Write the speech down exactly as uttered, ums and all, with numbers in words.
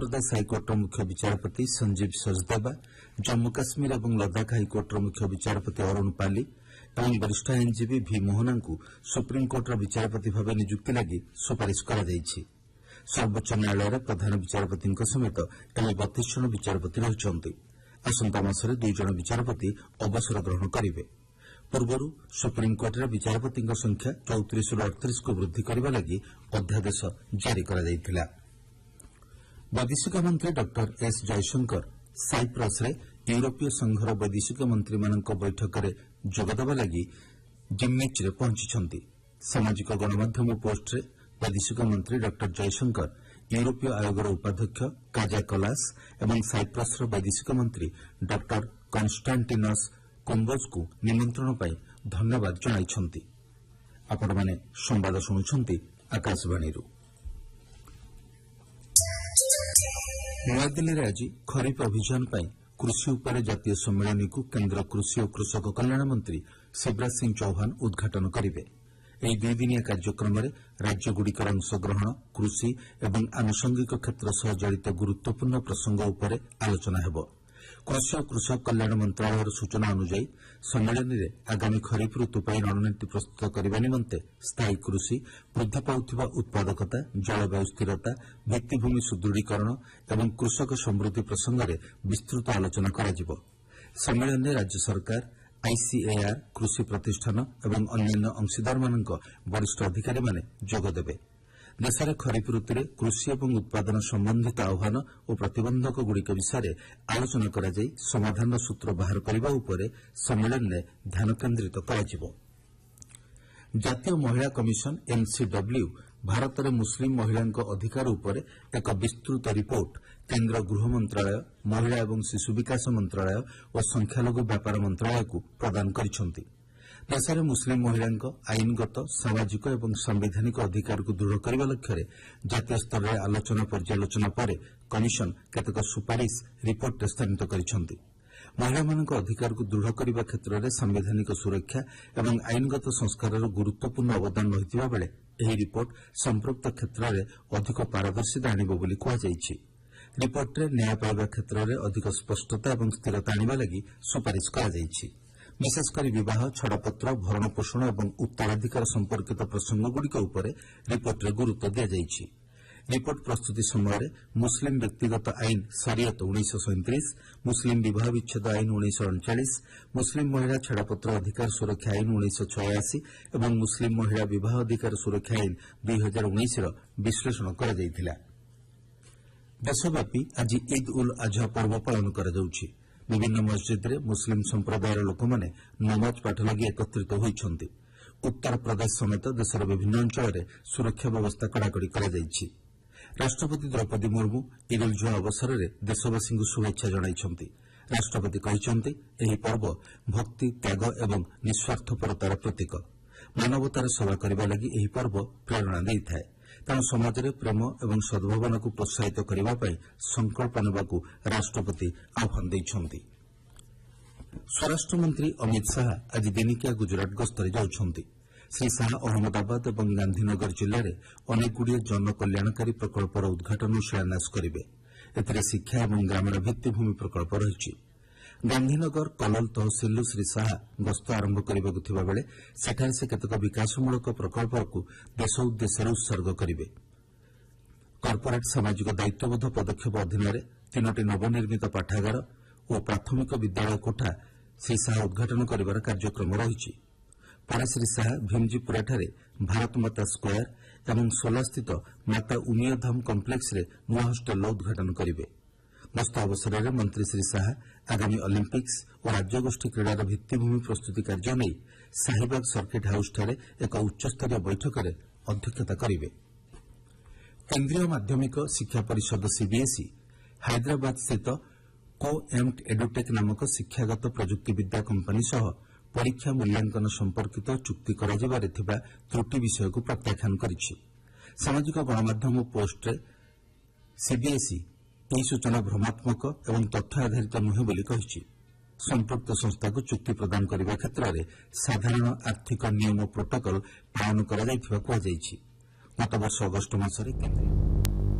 उत्तरप्रदेश हाइकोर्टर मुख्य विचारपति संजीव सचदेवा, जम्मू काश्मीर और लद्दाख हाइकोर्टर मुख्य विचारपति अरुण पाली और वरिष्ठ आईनजीवी भि मोहना को सुप्रीमकोर्टर विचारपति भाव नियुक्ति लगी सुपारिश कर सर्वोच्च न्यायालय प्रधान विचारपति समेत एवं बतीस जन विचारपति रही। आसंता मासरे दुई जन विचारपति अवसर ग्रहण करेंगे। पूर्व सुप्रीमकोर्टर विचारपति संख्या चौतीस रु अड़तीस को वृद्धि करने लगी अध्यादेश जारी कर वैदेशिक मंत्री डॉक्टर एस जयशंकर साइप्रस यूरोपीय संघर वैदेशिक मंत्री बैठक में जोगदेवा लगी जिम्निच पहुंची। सामाजिक गणमाध्यम पोस्ट रे वैदेशिक मंत्री डॉक्टर जयशंकर यूरोपीय आयोगर उपाध्यक्ष काजा कलास एवं साइप्रस वैदेशिक मंत्री डॉक्टर कन्स्टांटिनस कोम्बोज को निमंत्रण पर धन्यवाद जणाइछन्ति। आपण माने संवाद शुणुछन्ति आकाशवाणी। नयादिल्ली आज खरीफ अभियान पर कृषि उपर जातीय सम्मेलन को केन्द्र कृषि और कृषक कल्याण मंत्री शिवराज सिंह चौहान उद्घाटन करेंगे। ଏହି ଦୁଇଦିନିଆ କାର୍ଯ୍ୟକ୍ରମରେ ରାଜ୍ୟଗୁଡ଼ିକର ଅଂଶଗ୍ରହଣ କୃଷି ଏବଂ ଆନୁଷଙ୍ଗିକ କ୍ଷେତ୍ର ସହ ଜଡ଼ିତ ଗୁରୁତ୍ୱପୂର୍ଣ୍ଣ ପ୍ରସଙ୍ଗ ଉପରେ ଆଲୋଚନା ହେବ। କୃଷି ଓ କୃଷକ କଲ୍ୟାଣ ମନ୍ତ୍ରଣାଳୟର ସୂଚନା ଅନୁଯାୟୀ ସମ୍ମିଳନୀରେ ଆଗାମୀ ଖରିଫ ଋତୁ ପାଇଁ ରଣନୀତି ପ୍ରସ୍ତୁତ କରିବା ନିମନ୍ତେ ସ୍ଥାୟୀ କୃଷି, ବୃଦ୍ଧି ପାଉଥିବା ଉତ୍ପାଦକତା, ଜଳବାୟୁ ସ୍ଥିରତା, ଭିତ୍ତିଭୂମି ସୁଦୃଢ଼ୀକରଣ ଏବଂ କୃଷକ ସମୃଦ୍ଧି ପ୍ରସଙ୍ଗରେ ବିସ୍ତୃତ ଆଲୋଚନା କରାଯିବ। ସମ୍ମିଳନୀରେ ରାଜ୍ୟ ସରକାର, आईसीएआर, कृषि प्रतिष्ठान एवं अन्य अंशीदार वरिष्ठ अधिकारी माने जोगदेवे। देश में खरीफ ऋतु में कृषि और उत्पादन संबंधित आह्वान और प्रतिबंधक गुड़िक विषय आलोचना कर समाधान सूत्र बाहर करने उपर सम्मेलन में ध्यान केन्द्रित कर जातीय महिला कमिशन एनसीडब्ल्यू भारत में मुस्लिम महिला अधिकार उपर एक विस्तृत रिपोर्ट केन्द्र गृह मंत्रालय, महिला एवं शिशु विकास मंत्रालय और संख्यालघु व्यापार मंत्रालय को प्रदान करिसेंति। देश में मुस्लिम महिला आईनगत, सामाजिक और संवैधानिक अधिकार को दृढ़ करने लक्ष्य जातीय स्तर में आलोचना पर्यालोचना पर कमिशन केतेक सुपारिश रिपोर्ट स्थानित करिसेंति। महिला अधिकार को दृढ़ करने क्षेत्र में संवैधानिक सुरक्षा और आईनगत संस्कार गुरुत्वपूर्ण अवदान रही बेले यह रिपोर्ट संपृक्त क्षेत्र में अधिक पारदर्शिता आणिब बोली कहुଯାଇଛି। रिपोर्ट में न्याय पाइबा क्षेत्र में अधिक स्पष्टता और स्थिरता आनिबा लगी सुपारिश कराଯାଇଛି। विशेषकर विवाह, छाड़पत्र, भरण पोषण और उत्तराधिकार संपर्कित प्रसंगगुड़िक उपर रिपोर्ट में गुरुत्व दिया। रिपोर्ट प्रस्तुति समय मुस्लिम व्यक्तिगत आईन शरीयत उन्नीस सैंतीस, मुस्लिम विवाह विच्छेद आईन उन्नीस अड़चाश, मुस्लिम महिला छाड़पत्र अधिकार सुरक्षा आईन उन्नीस छयासी और मुस्लिम महिला विवाह अधिकार सुरक्षा आईन दुई हजार उन्नीस विश्लेषण कर देशव्यापी आज ईद उल आजहा पर्व पालन कर विभिन्न मस्जिद रे मुस्लिम संप्रदायर लोक मैंने नमाज पाठ लगी एकत्रित होइछन्ति। उत्तर प्रदेश समेत देशर विभिन्न अंचल में सुरक्षा व्यवस्था कड़ाकड़ी कर राष्ट्रपति द्रौपदी मुर्मू ईद उल जुहा अवसर में देशवासी शुभेच्छा जणाइछन्ति। राष्ट्रपति कहिछन्ति एही पर्व भक्ति, त्याग एवं निस्वार्थपरतार प्रतीक। मानवतार सेवा करने लगी एही पर्व प्रेरणा देइथाय। तेणु समाज में प्रेम और सद्भावना को प्रोत्साहित करने संकल्प नेबाकू राष्ट्रपति आह्वान देइछन्ति। स्वराष्ट्र मंत्री अमित शाह आज दिनिकिया गुजरात गस्तरे जाउछन्ति। श्री शाह अहमदाबाद और गांधीनगर जिले में अनेकगुड़िए जनकल्याणकारी प्रकल्पर उद्घाटन और शिलान्यास करेंगे। एथिरे शिक्षा और ग्रामीण भित्तिभूमि प्रकल्प रही। गांधीनगर कलल तहसिल श्री शाह गस्त आरंभ करने बेले सेठारे से केतेक विकासमूलक प्रकल्प को देश उद्देश्य उत्सर्ग करेंगे। कर्पोरेट सामाजिक दायित्वबोध पदक्षेप अधीन तीनोटी नवनिर्मित पाठागार और प्राथमिक विद्यालय कोठा श्री शाह उद्घाटन कर कार्यक्रम रही। पर श्री शाह भीमजीपुराठारे भारत माता स्क्वायर और सोला स्थित माता उमियाधाम कम्प्लेक्स रे नुआ हॉस्टेल उद्घाटन करेंगे। गस्त अवसर में मंत्री श्री शाह आगामी ओलंपिक्स और राज्यगोष्ठी क्रीड़ार भित्तिभूमि प्रस्तुति कार्य नहीं शाहीबाग सर्किट हाउस ठारे एक उच्चस्तरीय बैठक में अध्यक्षता करेंगे। केन्द्रीय माध्यमिक शिक्षा परिषद सीबीएसई हैदराबाद स्थित को एम्ड एडुटेक नामक शिक्षागत प्रजुक्तिविद्या कंपनी सह परीक्षा मूल्यांकन संपर्कित चुक्ति कराजिबारे थिबा त्रुटि विषय को प्रत्याख्यान करिछि। सामाजिक गणमाध्यम पोस्ट सीबीएसई यह सूचना भ्रमात्मक और तथ्य आधारित नुहे बोली कहिछि। संपृक्त संस्था को चुक्ति प्रदान करने क्षेत्र में साधारण आर्थिक नियम प्रोटोकॉल पालन करा जायथिबा कुहाଯାଇଛି। गत वर्ष अगस्ट मासरे केन्द्रीय